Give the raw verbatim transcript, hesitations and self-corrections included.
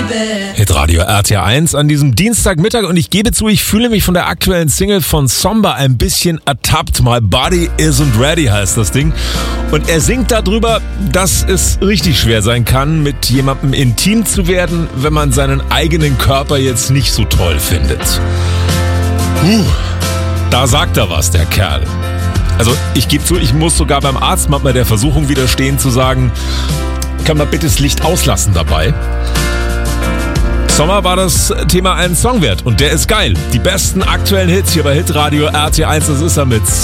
Hitradio R T eins an diesem Dienstagmittag und ich gebe zu, ich fühle mich von der aktuellen Single von Somba ein bisschen ertappt. My Body Isn't Ready heißt das Ding. Und er singt darüber, dass es richtig schwer sein kann, mit jemandem intim zu werden, wenn man seinen eigenen Körper jetzt nicht so toll findet. Puh, da sagt er was, der Kerl. Also ich gebe zu, ich muss sogar beim Arzt manchmal der Versuchung widerstehen zu sagen, kann man bitte das Licht auslassen dabei? Sommer war das Thema einen Song wert und der ist geil. Die besten aktuellen Hits hier bei Hitradio R T eins, das ist er mit